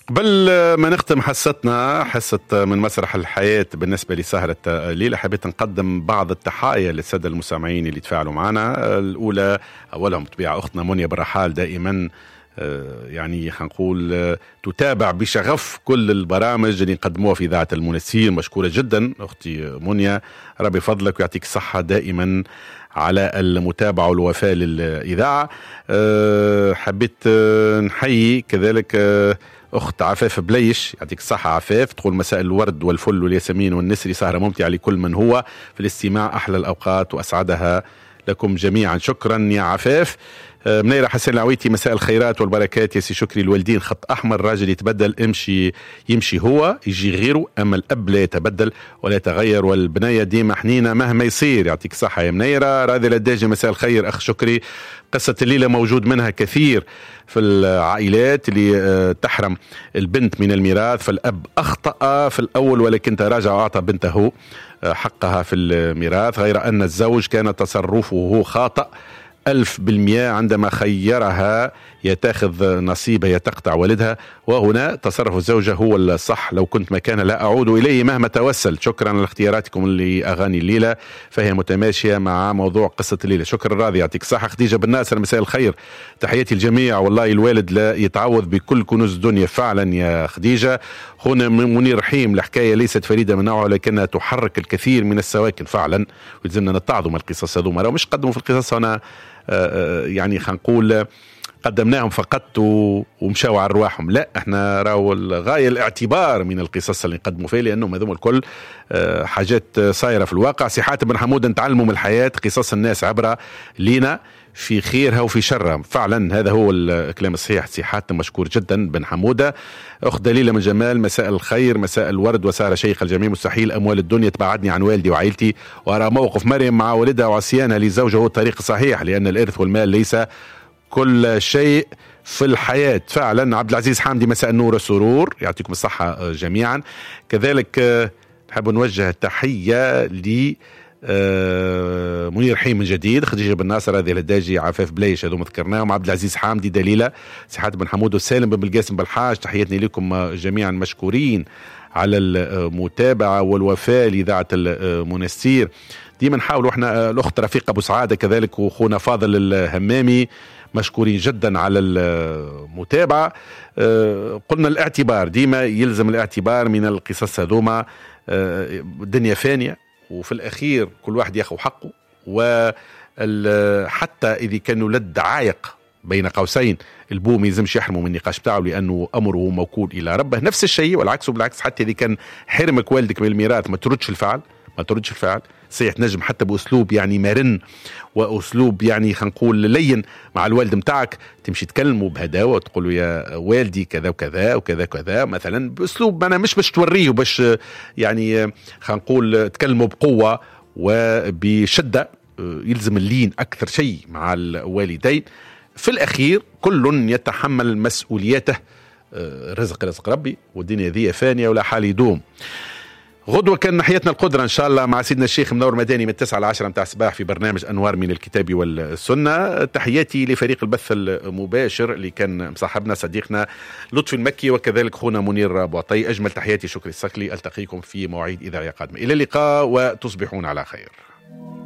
قبل ما نختم حصة من مسرح الحياة بالنسبة لسهرة الليلة، حبيت نقدم بعض التحايا للسادة المستمعين اللي تفاعلوا معنا. الأولى أولهم طبيعة أختنا منيا بالرحال، دائما يعني خنقول تتابع بشغف كل البرامج اللي نقدموها في إذاعة المنسين. مشكورة جدا أختي منيا، ربي فضلك ويعطيك الصحة دائما على المتابعة والوفاء للإذاعة. حبيت نحيي كذلك أخت عفاف بليش، يعطيك الصحة عفاف، تقول مساء الورد والفل والياسمين والنسري، سهرة ممتعة لكل من هو في الاستماع، أحلى الأوقات وأسعدها لكم جميعا. شكرا يا عفاف. منيرة حسين العويتي، مساء الخيرات والبركات يا سي شكري. الوالدين خط أحمر، راجل يتبدل يمشي هو يجي غيره، أما الأب لا يتبدل ولا يتغير، والبنية ديما حنينة مهما يصير. يعطيك صحة يا منيرة. راضي الداجي، مساء الخير أخ شكري. قصة الليلة موجود منها كثير في العائلات اللي تحرم البنت من الميراث، فالأب أخطأ في الأول ولكن تراجع وأعطى بنته حقها في الميراث، غير أن الزوج كان تصرفه خاطئ 1000% عندما خيرها يتاخذ نصيبها يتقطع والدها، وهنا تصرف الزوجة هو الصح، لو كنت مكانها لا أعود إليه مهما توسل. شكرا لاختياراتكم لأغاني الليلة، فهي متماشية مع موضوع قصة الليلة. شكرا راضي، يعطيك صحة. خديجة بن ناصر، مساء الخير، تحياتي الجميع. والله الوالد لا يتعوض بكل كنوز الدنيا فعلا يا خديجة. هنا منير رحيم، الحكاية ليست فريدة من نوعها ولكنها تحرك الكثير من السواكن فعلا، ويلزمنا نتعظوا من القصص هذوما. لو مش قدموا في القصص هنا يعني خنقول قدمناهم فقط ومشاوا على رواحهم، لا احنا راو الغاية الاعتبار من القصص اللي نقدموا فيه، لانهم هذوم الكل حاجات صايرة في الواقع. سي حاتم بن حمودة، نتعلموا من الحياة، قصص الناس عبرة لينا في خيرها وفي شرها، فعلا هذا هو الكلام الصحيح. سي حاتم مشكور جدا بن حمودة. أخت دليلة من جمال، مساء الخير، مساء الورد وسارة شيخ الجميع. مستحيل أموال الدنيا تبعدني عن والدي وعائلتي، وأرى موقف مريم مع والدها وعصيانها لزوجها هو الطريق الصحيح، لأن الإرث والمال ليس كل شيء في الحياة فعلا. عبد العزيز حامدي، مساء النور والسرور، يعطيكم الصحة جميعا. كذلك نحب نوجه تحية ل منير رحيم من جديد، خديجة بن ناصر، هذه الداجي، عفاف بليش، هذوما ذكرناهم، عبد العزيز حامدي، دليلة، سحات بن حمود وسالم بن بالقاسم بالحاج. تحياتنا لكم جميعا، مشكورين على المتابعة والوفاء لإذاعة المنستير. ديما نحاولوا احنا. الأخت رفيقة أبو سعادة كذلك، وأخونا فاضل الهمامي، مشكورين جدا على المتابعة. قلنا الاعتبار، ديما يلزم الاعتبار من القصص هذوما. الدنيا فانية، وفي الأخير كل واحد ياخذ حقه، وحتى إذا كانوا للدعايق بين قوسين البو ما يلزمش يحرموا من النقاش بتاعه، لأنه أمره موكول إلى ربه. نفس الشيء والعكس بالعكس، حتى إذا كان حرمك والدك من الميراث ما تردش الفعل، ما تردش الفعل. صحيح تنجم حتى بأسلوب يعني مرن وأسلوب يعني خنقول لين مع الوالد متاعك، تمشي تكلمه بهداوة وتقول له يا والدي كذا وكذا وكذا كذا مثلا، بأسلوب أنا مش باش توريه باش يعني خنقول تكلمه بقوة وبشدة. يلزم اللين أكثر شيء مع الوالدين. في الأخير كل يتحمل مسؤوليته، رزق ربي، والدنيا ذي فانية ولا حال يدوم. غدوة كان ناحيتنا القدرة إن شاء الله مع سيدنا الشيخ منور مداني من 9 ل 10 متاع الصباح في برنامج أنوار من الكتاب والسنة. تحياتي لفريق البث المباشر اللي كان مصاحبنا صديقنا لطفي المكي، وكذلك خونا منير بوعطي. أجمل تحياتي، شكري الصقلي. ألتقيكم في مواعيد إذاعية قادمة، إلى اللقاء وتصبحون على خير.